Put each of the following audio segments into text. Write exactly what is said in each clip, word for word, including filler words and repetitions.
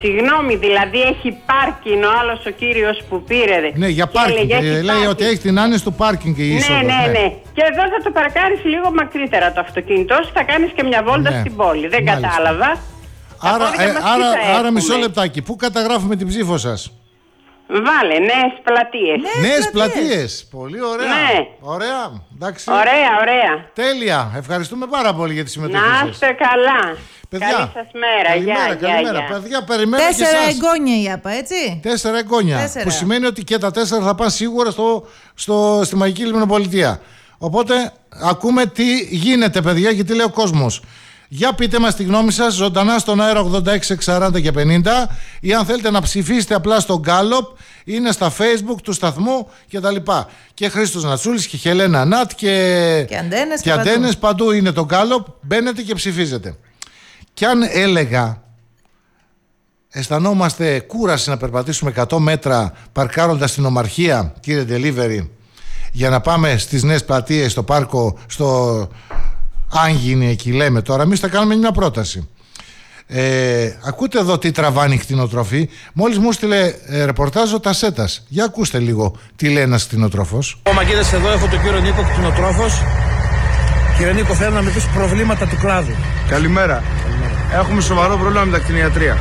Συγγνώμη, δηλαδή έχει πάρκινγκ ο άλλος ο κύριος που πήρε. Ναι, για πάρκινγκ. Λέει πάρκινγκ. Ότι έχει την άνεση του πάρκινγκ και η είσοδος. Ναι, ναι, ναι, ναι. Και εδώ θα το παρκάρεις λίγο μακρύτερα το αυτοκίνητό σου, θα κάνεις και μια βόλτα ναι. στην πόλη. Δεν Μάλιστα. κατάλαβα. Άρα, ε, άρα, άρα μισό λεπτάκι. Πού καταγράφουμε την ψήφο σας? Βάλε, νέες πλατείες. Νέες πλατείες. Πολύ ωραία. Ναι. Ωραία. Εντάξει. Ωραία, ωραία. Τέλεια. Ευχαριστούμε πάρα πολύ για τη συμμετοχή σας. Να είστε καλά. Παιδιά, καλή σας μέρα. Καλημέρα, γεια, καλημέρα. γεια, Παιδιά, περιμένω τέσσερα και εσάς. εγγόνια η ΑΠΑ, έτσι. Τέσσερα εγγόνια. Τέσσερα. Που σημαίνει ότι και τα τέσσερα θα πάνε σίγουρα στο, στο, στη Μαγική Λιμνοπολιτεία. Οπότε ακούμε τι γίνεται, παιδιά, και τι λέει ο κόσμος. Για πείτε μας τη γνώμη σας ζωντανά στον αέρα ογδόντα έξι εξακόσια σαράντα και πενήντα, ή αν θέλετε να ψηφίσετε απλά στο Γκάλοπ, είναι στα Facebook του σταθμού κτλ. Και Χρήστος Νατσούλης και Χελένα Νάτ και, και αντένες, και και αντένες παντού. παντού είναι το Γκάλοπ. Μπαίνετε και ψηφίζετε. Και αν έλεγα, αισθανόμαστε κούραση να περπατήσουμε εκατό μέτρα παρκάροντας στην Ομαρχία, κύριε Delivery, για να πάμε στις νέες πλατείες, στο πάρκο, στο αν γίνει εκεί, λέμε τώρα, εμείς θα κάνουμε μια πρόταση. Ε, ακούτε εδώ τι τραβάνει η κτηνοτροφή. Μόλις μου στείλε ε, ρεπορτάζ ο Τασέτας. Για ακούστε λίγο τι λέει ένας κτηνοτρόφος. Ο Μαγκίδες εδώ, έχω τον κύριο Νίκο, κτηνοτρόφος. Κύριε Νίκο, θέλω να με πεις προβλήματα του κλάδου. Καλημέρα. Καλημέρα. Έχουμε σοβαρό πρόβλημα με τα κτηνιατρία.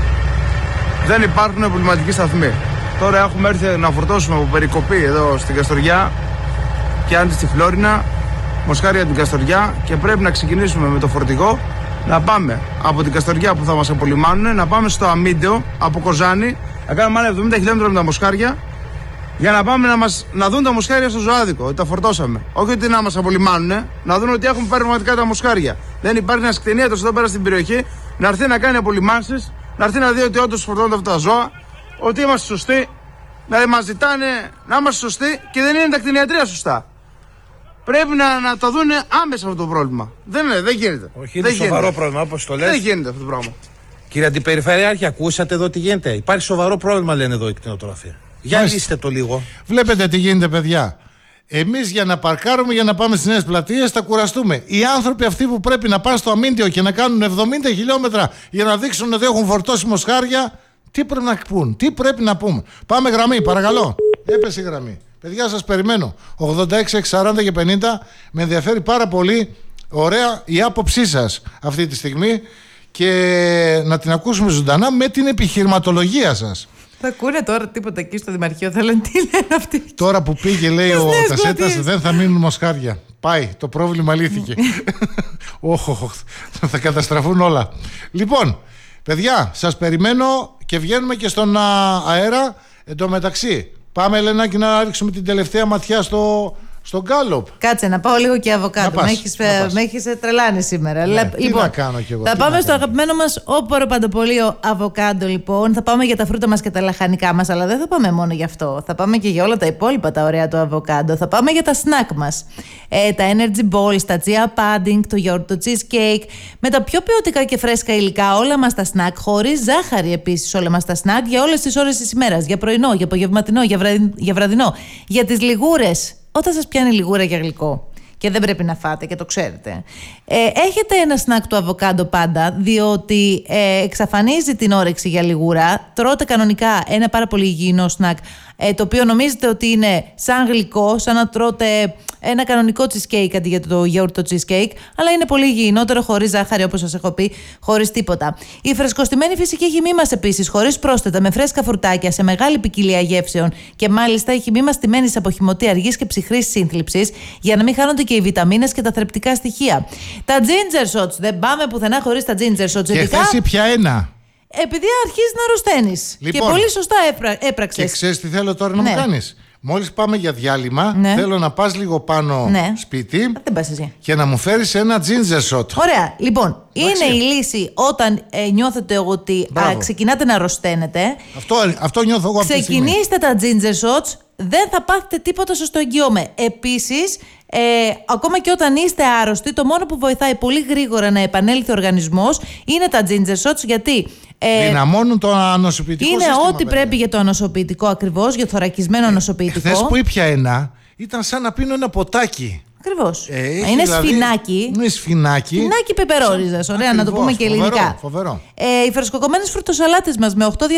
Δεν υπάρχουν εμβληματικοί σταθμοί. Τώρα έχουμε έρθει να φορτώσουμε από Περικοπή εδώ στην Καστοριά και άντι στη Φλόρινα, Μοσχάρια την Καστοριά, και πρέπει να ξεκινήσουμε με το φορτηγό να πάμε από την Καστοριά που θα μας απολυμάνουν, να πάμε στο Αμίντεο από Κοζάνη, να κάνουμε άλλα εβδομήντα χιλιόμετρα με τα Μοσχάρια για να πάμε να, μας, να δουν τα Μοσχάρια στο ζωάδικο, ότι τα φορτώσαμε. Όχι ότι να μας απολυμάνουν, να δουν ότι έχουμε πάρει πραγματικά τα Μοσχάρια. Δεν υπάρχει ένας κτηνίατρος εδώ πέρα στην περιοχή να έρθει να κάνει απολυμάνσεις, να έρθει να δει ότι όντως φορτώνονται αυτά τα ζώα, ότι είμαστε σωστοί. Δηλαδή μας ζητάνε να είμαστε σωστοί και δεν είναι τα κτηνιατρία σωστά. Πρέπει να, να το δουν άμεσα αυτό το πρόβλημα. Δεν, είναι, δεν γίνεται. Όχι, είναι δεν σοβαρό γίνεται. πρόβλημα, όπως το λες. Δεν γίνεται αυτό το πράγμα. Κύριε Αντιπεριφερειάρχη, ακούσατε εδώ τι γίνεται? Υπάρχει σοβαρό πρόβλημα, λένε εδώ οι κτηνοτρόφοι. Για λύστε το λίγο. Βλέπετε τι γίνεται, παιδιά. Εμείς για να παρκάρουμε, για να πάμε στις νέες πλατείες, θα κουραστούμε. Οι άνθρωποι αυτοί που πρέπει να πάνε στο Αμίντιο και να κάνουν εβδομήντα χιλιόμετρα για να δείξουν ότι έχουν φορτώσει Μοσχάρια, τι πρέπει να πούν, τι πρέπει να πούμε. Πάμε γραμμή, παρακαλώ. Έπεσε η γραμμή. Παιδιά, σας περιμένω. ογδόντα έξι εξακόσια σαράντα και πενήντα. Με ενδιαφέρει πάρα πολύ, ωραία, η άποψή σας αυτή τη στιγμή και να την ακούσουμε ζωντανά με την επιχειρηματολογία σας. Θα ακούνε τώρα τίποτα εκεί στο Δημαρχείο, θα λένε τι λένε αυτοί. Τώρα που πήγε, λέει ο Τασέτας, δεν θα μείνουν Μοσχάρια. Πάει, το πρόβλημα λύθηκε. Όχι, θα καταστραφούν όλα. Λοιπόν, παιδιά, σας περιμένω και βγαίνουμε και στον αέρα. Εν τω μεταξύ, πάμε, Ελενάκη, να ρίξουμε την τελευταία ματιά στο, στο Γκάλοπ. Κάτσε να πάω λίγο και αβοκάντο. Με έχεις, με έχεις τρελάνει σήμερα. Ναι, λοιπόν, τι να κάνω κι εγώ. Θα πάμε στο αγαπημένο μας όπορο παντοπολείο αβοκάντο, λοιπόν. Θα πάμε για τα φρούτα μας και τα λαχανικά μας, αλλά δεν θα πάμε μόνο γι' αυτό. Θα πάμε και για όλα τα υπόλοιπα τα ωραία του αβοκάντο. Θα πάμε για τα σνακ μας. Ε, τα energy balls, τα chia pudding, το γιαούρτι, το cheesecake. Με τα πιο ποιοτικά και φρέσκα υλικά, όλα μας τα σνακ. Χωρίς ζάχαρη επίσης όλα μας τα σνακ, για όλες τις ώρες της ημέρας. Για πρωινό, για απογευματινό, για, βραδι... για βραδινό. Για τις λιγούρες. Όταν σας πιάνει λιγούρα για γλυκό και δεν πρέπει να φάτε και το ξέρετε, ε, έχετε ένα σνακ του αβοκάντο πάντα, διότι ε, εξαφανίζει την όρεξη για λιγούρα. Τρώτε κανονικά ένα πάρα πολύ υγιεινό σνακ, ε, το οποίο νομίζετε ότι είναι σαν γλυκό, σαν να τρώτε ένα κανονικό cheesecake αντί για το γιαούρτι το cheesecake, αλλά είναι πολύ υγιεινότερο, χωρίς ζάχαρη, όπως σας έχω πει, χωρίς τίποτα. Η φρεσκοστημένη φυσική χυμή μας επίσης, χωρίς πρόσθετα, με φρέσκα φρουτάκια, σε μεγάλη ποικιλία γεύσεων, και μάλιστα η χυμή μας στημένη σε αποχυμωτή αργής και ψυχρής σύνθλιψης, για να μην χάνονται και οι βιταμίνες και τα θρεπτικά στοιχεία. Τα ginger shots, δεν πάμε πουθενά χωρίς τα ginger shots. Και θες πια ένα. Επειδή αρχίζει να αρρωσταίνεις. Λοιπόν, και πολύ σωστά έπρα, έπραξες. Και ξέρεις τι θέλω τώρα να ναι. μου κάνεις? Μόλις πάμε για διάλειμμα, ναι. θέλω να πας λίγο πάνω ναι. σπίτι. Δεν πας εσύ. Και να μου φέρεις ένα ginger shot. Ωραία. Λοιπόν, εντάξει, είναι η λύση όταν ε, νιώθετε ότι α, ξεκινάτε να αρρωσταίνετε. Αυτό, αυτό νιώθω εγώ αυτή τη στιγμή. Ξεκινήστε τα ginger shots, δεν θα πάθετε τίποτα, σας το εγγυώμαι. Επίσης, ε, ακόμα και όταν είστε άρρωστοι, το μόνο που βοηθάει πολύ γρήγορα να επανέλθει ο οργανισμός είναι τα ginger shots, γιατί Ε, δυναμώνουν το ανοσοποιητικό είναι σύστημα. Είναι ό,τι πρέπει για το ανοσοποιητικό, ακριβώς, για το θωρακισμένο ε, ανοσοποιητικό. Χθες που ήπια ένα, ήταν σαν να πίνω ένα ποτάκι. Ακριβώς. Ε, είναι δηλαδή, σφινάκι. Είναι σφινάκι. Σφινάκι πεπερόριζας. Ωραία, Ακριβώς, να το πούμε και ελληνικά. Φοβερό, φοβερό. Ε, οι φρεσκοκομμένες φρουτοσαλάτες μας με οκτώ